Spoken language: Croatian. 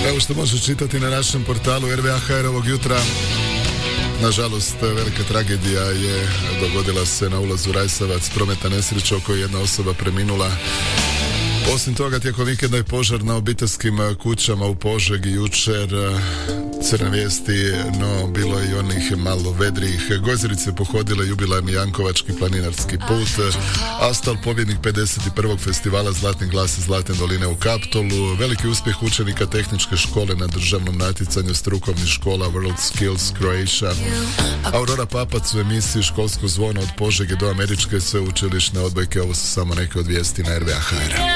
Evo što može čitati na našem portalu RVA.hr ovog jutra. Nažalost, velika tragedija je dogodila se na ulazu Rajsavac, prometna nesreća u kojoj jedna osoba preminula. Osim toga, tijekom vikenda je požar na obiteljskim kućama u Požegi jučer. Crne vijesti, no bilo je i onih malo vedrijih. Gojzerice pohodile jubilarni Jankovački planinarski put. Astal, pobjednik 51. festivala Zlatni glas iz Zlatne doline u Kaptolu. Veliki uspjeh učenika tehničke škole na državnom natjecanju strukovnih škola World Skills Croatia. Aurora Papac u emisiji Školsko zvono od Požege do Američke sveučilišne odbojke. Ovo su samo neke od vijesti na RVA.hr.